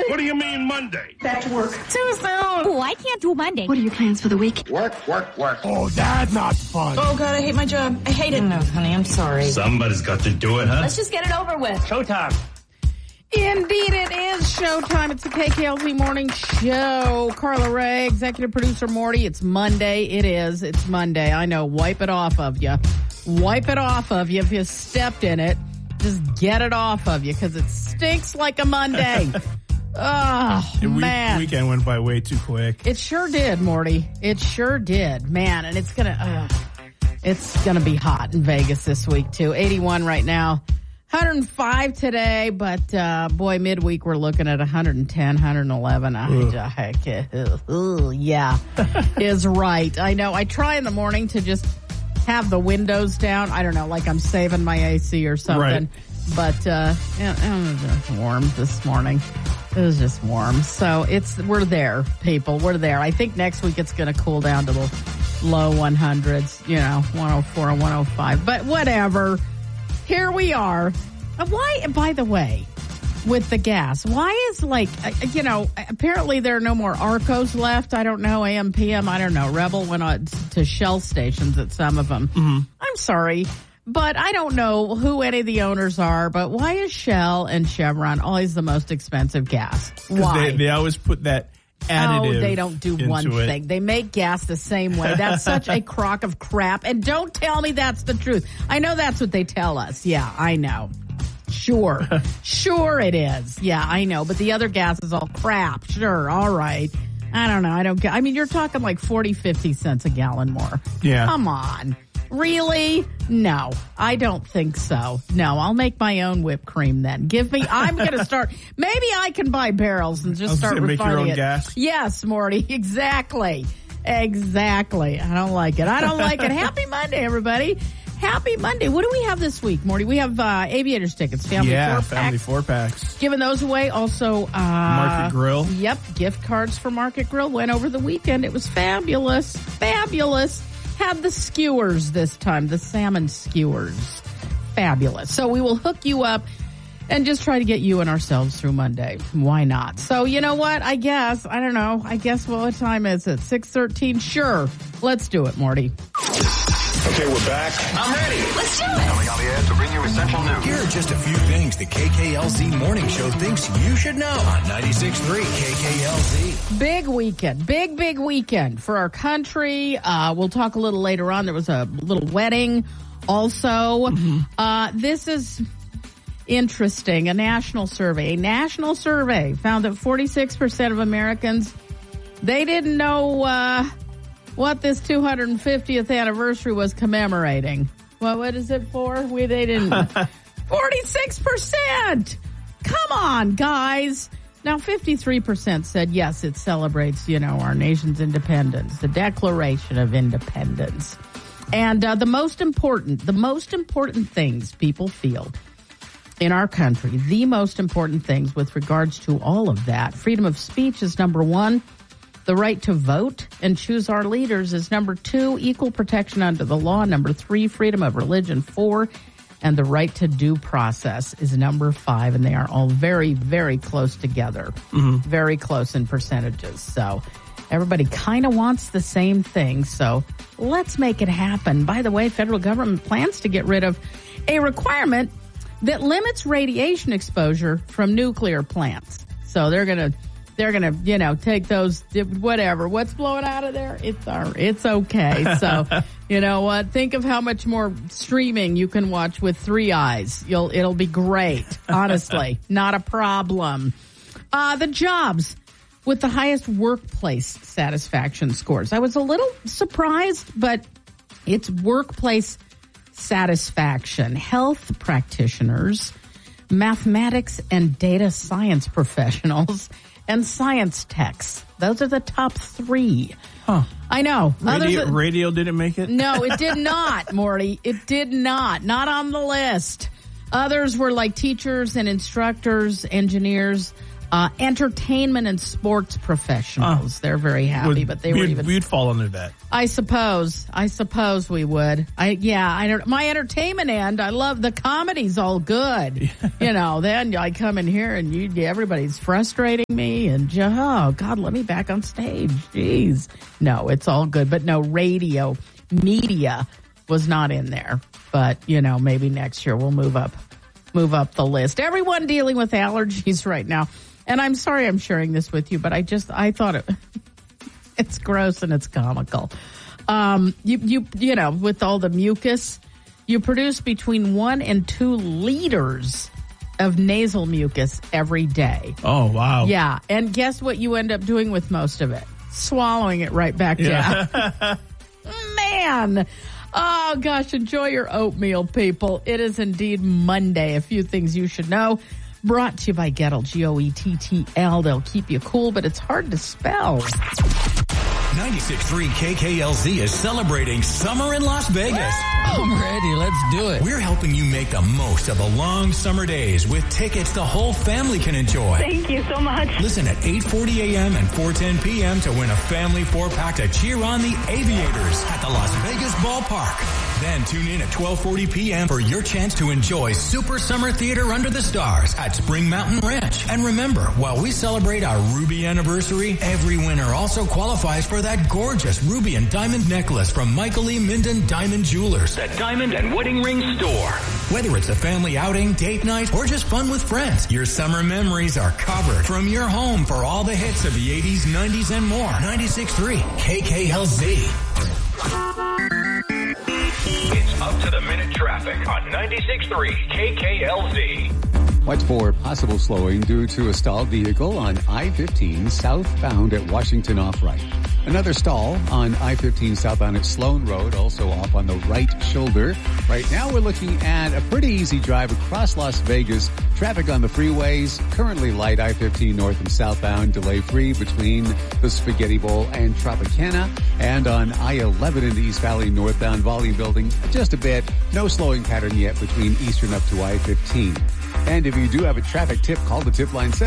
What do you mean Monday? Back to work. Too soon. Oh, I can't do Monday. What are your plans for the week? Work. Oh, that's not fun. Oh, God, I hate my job. I hate it. No, honey, I'm sorry. Somebody's got to do it, huh? Let's just get it over with. Showtime. Indeed, it is showtime. It's the KKLZ Morning Show. Carla Ray, executive producer Morty. It's Monday. It's Monday. I know. Wipe it off of you. Wipe it off of you. If you stepped in it, just get it off of you because it stinks like a Monday. Oh, man. The weekend went by way too quick. It sure did, Morty. It sure did. Man, and it's going to be hot in Vegas this week, too. 81 right now. 105 today, but boy, midweek we're looking at 110, 111. Yeah, is right. I know. I try in the morning to just have the windows down. I don't know, like I'm saving my AC or something. Right. But it was just warm this morning. It was just warm. So we're there, people. We're there. I think next week it's going to cool down to the low 100s, 104 and 105. But whatever. Here we are. Why, by the way, with the gas, why is apparently there are no more Arcos left. I don't know, AM, PM, I don't know. Rebel went on to Shell stations at some of them. Mm-hmm. I'm sorry, but I don't know who any of the owners are, but why is Shell and Chevron always the most expensive gas? Why? They always put that additive. Oh, they don't do one thing. They make gas the same way. That's such a crock of crap. And don't tell me that's the truth. I know that's what they tell us. Yeah, I know. Sure. Sure it is. Yeah, I know. But the other gas is all crap. Sure. All right. I don't know. I mean, you're talking like 40, 50 cents a gallon more. Yeah. Come on. Really? No, I don't think so. No, I'll make my own whipped cream then. I'm going to start. Maybe I can buy barrels and just start refining make your own it. Gas? Yes, Morty. Exactly. I don't like it. Happy Monday, everybody. Happy Monday. What do we have this week, Morty? We have Aviators tickets. Family 4-pack. Family 4-packs. Giving those away. Also, Market Grill. Yep. Gift cards for Market Grill. Went over the weekend. It was fabulous. Fabulous. Had the skewers this time, the salmon skewers. Fabulous. So we will hook you up and just try to get you and ourselves through Monday. Why not? So you know what? I guess what time is it? 6:13? Sure. Let's do it, Morty. Okay, we're back. I'm ready. Let's do it. Coming on the air to bring you essential news. Here are just a few things the KKLZ Morning Show thinks you should know on 96.3 KKLZ. Big weekend. Big weekend for our country. We'll talk a little later on. There was a little wedding also. Mm-hmm. This is interesting. A national survey found that 46% of Americans, they didn't know what this 250th anniversary was commemorating. Well, what is it for? They didn't. 46%! Come on, guys. Now, 53% said, yes, it celebrates, our nation's independence, the Declaration of Independence. And the most important things people feel in our country, the most important things with regards to all of that, freedom of speech is number one. The right to vote and choose our leaders is number 2. Equal protection under the law, number 3. Freedom of religion, 4. And the right to due process is number 5. And they are all very, very close together. Mm-hmm. Very close in percentages. So everybody kind of wants the same thing. So let's make it happen. By the way, federal government plans to get rid of a requirement that limits radiation exposure from nuclear plants. So they're going to, take those, whatever. What's blowing out of there? It's okay. So, you know what? Think of how much more streaming you can watch with 3 eyes. It'll be great. Honestly, not a problem. The jobs with the highest workplace satisfaction scores. I was a little surprised, but it's workplace satisfaction. Health practitioners, mathematics and data science professionals, and science techs. Those are the top 3. Huh. I know. Radio didn't make it? No, it did not, Morty. It did not. Not on the list. Others were like teachers and instructors, engineers, Entertainment and sports professionals. They're very happy, but they were even... We'd fall under that. I suppose we would. My entertainment end, I love the comedy's all good. Then I come in here and everybody's frustrating me and, oh, God, let me back on stage. Jeez. No, it's all good. But no, radio, media was not in there. But, maybe next year we'll move up the list. Everyone dealing with allergies right now. And I'm sorry I'm sharing this with you, but I thought it's gross and it's comical. With all the mucus, you produce between 1 and 2 liters of nasal mucus every day. Oh, wow. Yeah. And guess what you end up doing with most of it? Swallowing it right back down. Man. Oh, gosh. Enjoy your oatmeal, people. It is indeed Monday. A few things you should know. Brought to you by Gettle, Goettl. They'll keep you cool, but it's hard to spell. 96.3 KKLZ is celebrating summer in Las Vegas. I'm ready. Let's do it. We're helping you make the most of the long summer days with tickets the whole family can enjoy. Thank you so much. Listen at 8:40 a.m. and 4:10 p.m. to win a family 4-pack to cheer on the Aviators at the Las Vegas Ballpark. Then tune in at 12:40 p.m. for your chance to enjoy Super Summer Theater Under the Stars at Spring Mountain Ranch. And remember, while we celebrate our Ruby anniversary, every winner also qualifies for that gorgeous ruby and diamond necklace from Michael E. Minden Diamond Jewelers, the Diamond and Wedding Ring Store. Whether it's a family outing, date night, or just fun with friends, your summer memories are covered from your home for all the hits of the 80s, 90s, and more. 96.3 KKLZ. It's up to the minute traffic on 96.3 KKLZ. Watch for possible slowing due to a stalled vehicle on I-15 southbound at Washington off right. Another stall on I-15 southbound at Sloan Road, also off on the right shoulder. Right now we're looking at a pretty easy drive across Las Vegas. Traffic on the freeways, currently light I-15 north and southbound, delay free between the Spaghetti Bowl and Tropicana. And on I-11 in the East Valley northbound, volume building just a bit. No slowing pattern yet between Eastern up to I-15. And if you do have a traffic tip, call the tip line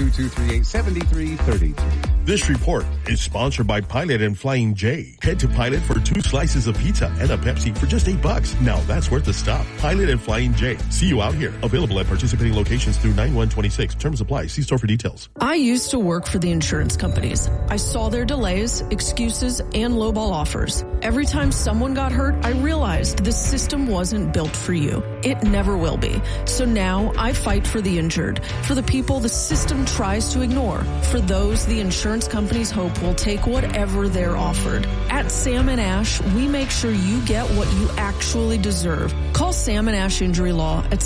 702-238-7333. This report is sponsored by Pilot and Flying J. Head to Pilot for 2 slices of pizza and a Pepsi for just $8. Now that's worth a stop. Pilot and Flying J. See you out here. Available at participating locations through 9/1/26. Terms apply. See store for details. I used to work for the insurance companies. I saw their delays, excuses, and lowball offers. Every time someone got hurt, I realized the system wasn't built for you. It never will be. So now I fight for the injured, for the people the system tries to ignore, for those the insurance companies hope will take whatever they're offered. At Sam & Ash, we make sure you get what you actually deserve. Call Sam & Ash Injury Law at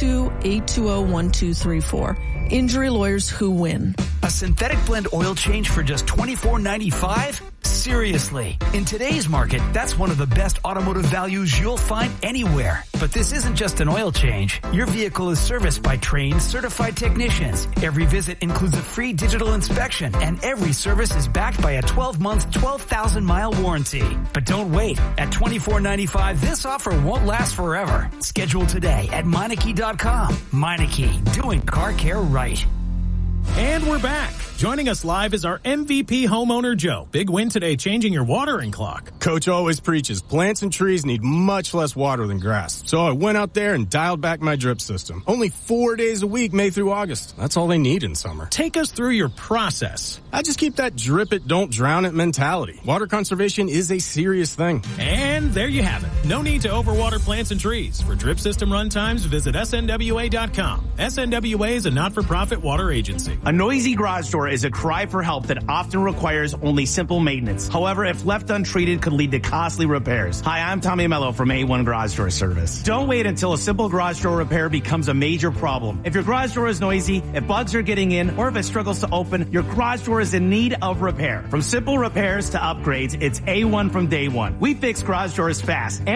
702-820-1234. Injury lawyers who win. A synthetic blend oil change for just $24.95? Seriously. In today's market, that's one of the best automotive values you'll find anywhere. But this isn't just an oil change. Your vehicle is serviced by trained, certified technicians. Every visit includes a free digital inspection, and every service is backed by a 12-month, 12,000-mile warranty. But don't wait. At $24.95, this offer won't last forever. Schedule today at Meineke.com. Meineke, doing car care right. And we're back. Joining us live is our MVP homeowner, Joe. Big win today, changing your watering clock. Coach always preaches plants and trees need much less water than grass. So I went out there and dialed back my drip system. Only 4 days a week, May through August. That's all they need in summer. Take us through your process. I just keep that drip it, don't drown it mentality. Water conservation is a serious thing. And there you have it. No need to overwater plants and trees. For drip system run times, visit SNWA.com. SNWA is a not-for-profit water agency. A noisy garage door is a cry for help that often requires only simple maintenance. However, if left untreated, could lead to costly repairs. Hi, I'm Tommy Mello from A1 Garage Door Service. Don't wait until a simple garage door repair becomes a major problem. If your garage door is noisy, if bugs are getting in, or if it struggles to open, your garage door is in need of repair. From simple repairs to upgrades, it's A1 from day one. We fix garage doors fast and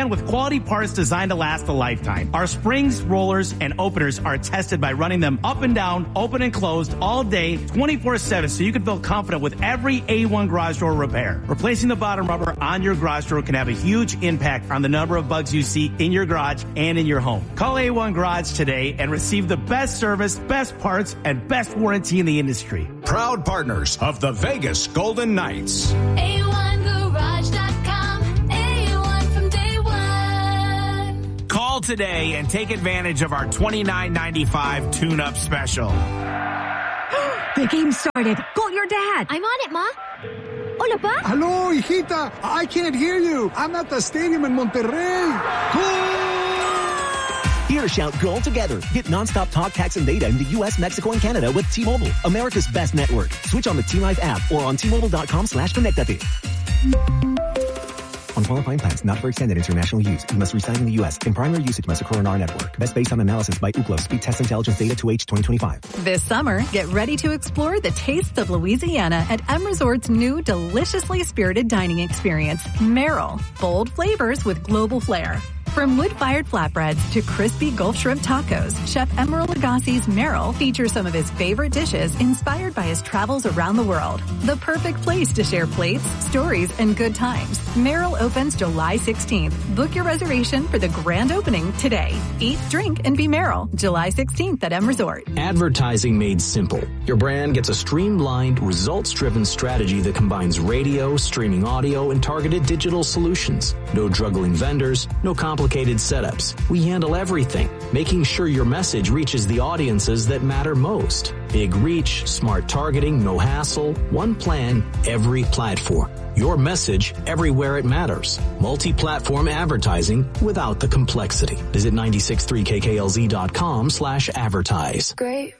and with quality parts designed to last a lifetime. Our springs, rollers, and openers are tested by running them up and down, open and closed all day, 24/7, so you can feel confident with every A1 garage door repair. Replacing the bottom rubber on your garage door can have a huge impact on the number of bugs you see in your garage and in your home. Call A1 Garage today and receive the best service, best parts, and best warranty in the industry. Proud partners of the Vegas Golden Knights. A1Garage.com. A1 from day one. Call today and take advantage of our $29.95 tune-up special. The game started. Call your dad. I'm on it, Ma. Hola, Pa. Hello, hijita. I can't hear you. I'm at the stadium in Monterrey. Here, shout goal together. Get nonstop talk, text, and data in the U.S., Mexico, and Canada with T-Mobile, America's best network. Switch on the T-Life app or on T-Mobile.com/connectate. On qualifying plans, not for extended international use. You must reside in the U.S. and primary usage must occur on our network. Best based on analysis by Ookla. Speed Test Intelligence Data 2H 2025. This summer, get ready to explore the tastes of Louisiana at M Resort's new deliciously spirited dining experience, Merrill. Bold flavors with global flair. From wood-fired flatbreads to crispy Gulf shrimp tacos, Chef Emeril Lagasse's Merrill features some of his favorite dishes inspired by his travels around the world. The perfect place to share plates, stories, and good times. Merrill opens July 16th. Book your reservation for the grand opening today. Eat, drink, and be Merrill. July 16th at M Resort. Advertising made simple. Your brand gets a streamlined, results-driven strategy that combines radio, streaming audio, and targeted digital solutions. No juggling vendors, no complicated setups. We handle everything, making sure your message reaches the audiences that matter most. Big reach, smart targeting, no hassle, one plan, every platform. Your message everywhere it matters. Multi-platform advertising without the complexity. Visit 963kklz.com/advertise. Great